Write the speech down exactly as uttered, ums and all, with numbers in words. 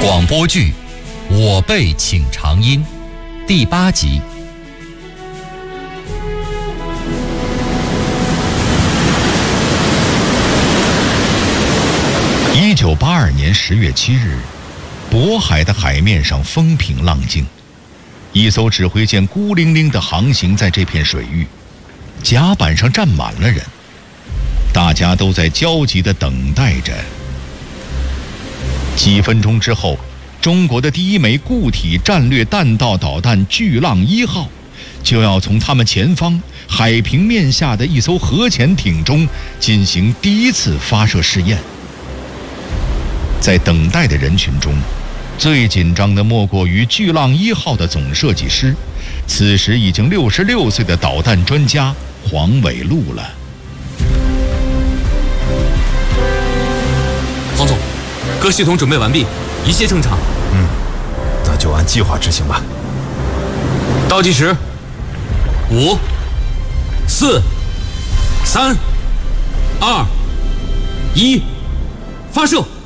广播剧《我辈请长音》第八集。 一九八二年十月七日，渤海的海面上风平浪静，一艘指挥舰孤零零地航行在这片水域，甲板上站满了人，大家都在焦急地等待着。几分钟之后，中国的第一枚固体战略弹道导弹巨浪一号就要从他们前方海平面下的一艘核潜艇中进行第一次发射试验。在等待的人群中，最紧张的莫过于巨浪一号的总设计师，此时已经六十六岁的导弹专家黄伟禄了。 黄总，各系统准备完毕，一切正常。 嗯，那就按计划执行吧。 倒计时：五、四、三、二、一，发射！